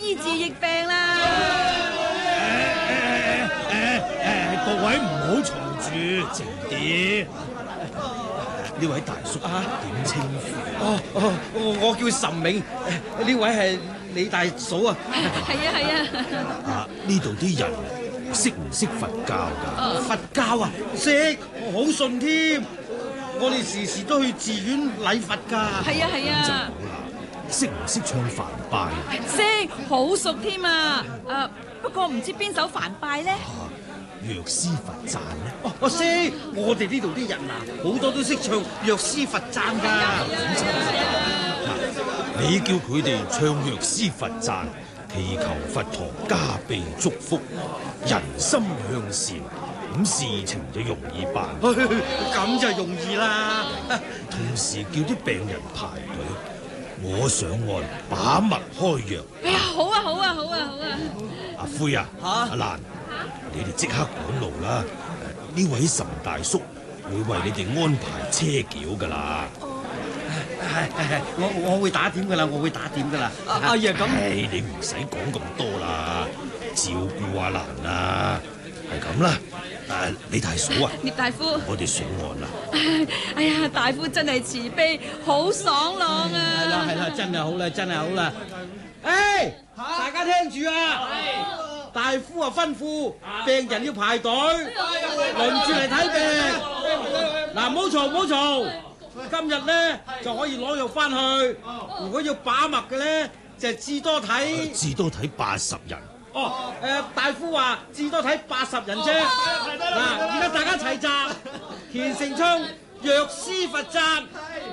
醫治疫病啦。 各位唔好嘈住，靜啲。呢位大叔點稱呼？ 我叫岑銘，呢位係李大嫂啊。 係啊。 呢度啲人識唔識佛教㗎？ 佛教啊，識，好信添。我哋時時都去寺院禮佛㗎。 係啊。 識唔識唱梵拜？ 識，好熟添啊！不過唔知邊首梵拜咧？ 藥師佛讚咧？ 我識，我哋呢度啲人啊，好多都識唱藥師佛讚㗎。 你叫佢哋唱藥師佛讚，祈求佛陀加被祝福，人心向善，咁事情就容易辦。 咁就容易啦。 同時叫啲病人排隊，我上岸把脈開藥。 哎呀，好啊！ 阿灰啊，阿蘭，你哋即刻趕路啦！呢位岑大叔會為你哋安排車轎㗎啦。 係，我會打點㗎啦，我會打點㗎啦。哎呀，咁你唔使講咁多啦，照顧阿蘭啊，係咁啦。李大嫂啊， 聶大夫， 我哋上岸啦。 哎呀，大夫真係慈悲，好爽朗啊！ 係啦，真係好啦。大家聽住啊！大夫啊吩咐病人要排隊，輪住嚟睇病。嗱，唔好嘈。今日咧就可以攞藥翻去。如果要把脈嘅咧，就至多睇 80人。 大夫話至多睇80人啫。嗱，而家大家齊集，虔誠唱藥師佛讚。